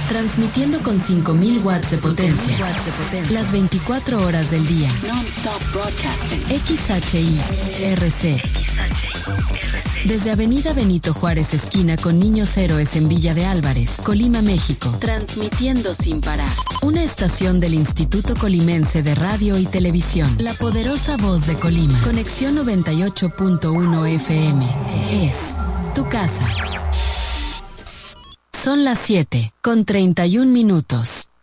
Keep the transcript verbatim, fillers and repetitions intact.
transmitiendo con cinco mil watts de potencia, las veinticuatro horas del día. X H I R C. Desde Avenida Benito Juárez, esquina con Niños Héroes en Villa de Álvarez, Colima, México. Transmitiendo sin parar. Una estación del Instituto Colimense de Radio y Televisión. La poderosa voz de Colima. Conexión noventa y ocho punto uno F M. Es tu casa. Son las siete, con treinta y un minutos.